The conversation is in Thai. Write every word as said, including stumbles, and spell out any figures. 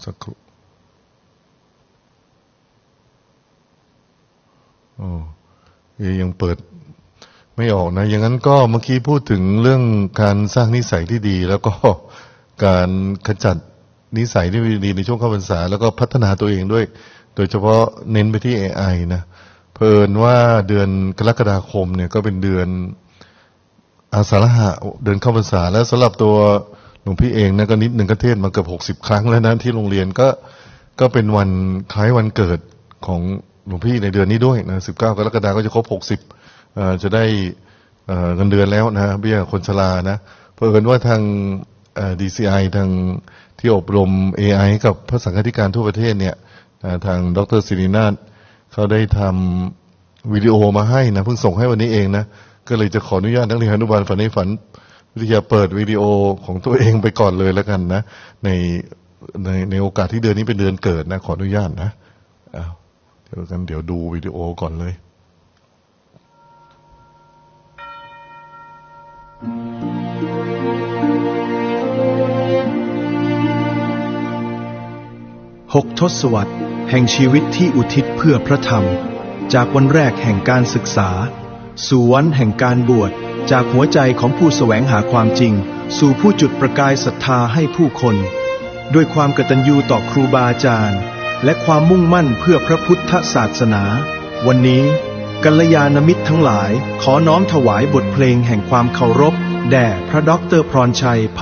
สักครู่โอ้ยังเปิดไม่ออกนะอย่างนั้นก็เมื่อกี้พูดถึงเรื่องการสร้างนิสัยที่ดีแล้วก็การขจัดนิสัยที่ไม่ดีในช่วงเข้าพรรษาแล้วก็พัฒนาตัวเองด้วยโดยเฉพาะเน้นไปที่ เอ ไอ นะเพิ่นว่าเดือนกรกฎาคมเนี่ยก็เป็นเดือนอาสาฬหะเดือนเข้าพรรษาแล้วสำหรับตัวหลวงพี่เองนะก็นิดหนึ่งก็เทศมาเกือบหกสิบครั้งแล้วนะที่โรงเรียนก็ก็เป็นวันคล้ายวันเกิดของหลวงพี่ในเดือนนี้ด้วยนะสิบเก้ากรกฎาคมก็จะครบหกสิบเอ่อจะได้เอ่อเงินเดือนแล้วนะเบี้ยคนชรานะเพิ่นว่าทางเอ่อ ดี ซี ไอ ทางที่อบรม เอ ไอ กับพระสังฆาธิการทั่วประเทศเนี่ยทางดร.ศิรินาถเขาได้ทำวิดีโอมาให้นะเพิ่งส่งให้วันนี้เองนะก็เลยจะขออนุญาตนักเรียนอนุบาลฝันในฝันวิทยาเปิดวิดีโอของตัวเองไปก่อนเลยแล้วกันนะในในในโอกาสที่เดือนนี้เป็นเดือนเกิดนะขออนุญาตนะอ้าวเดี๋ยวกันเดี๋ยวดูวิดีโอก่อนเลยหกทศวรรษแห่งชีวิตที่อุทิศเพื่อพระธรรมจากวันแรกแห่งการศึกษาสู่วันแห่งการบวชจากหัวใจของผู้แสวงหาความจริงสู่ผู้จุดประกายศรัทธาให้ผู้คนด้วยความกตัญญูต่อครูบาอาจารย์และความมุ่งมั่นเพื่อพระพุทธศาสนาวันนี้กัลยาณมิตรทั้งหลายขอน้อมถวายบทเพลงแห่งความเคารพแด่พระด็อกเตอร์พรชัยพ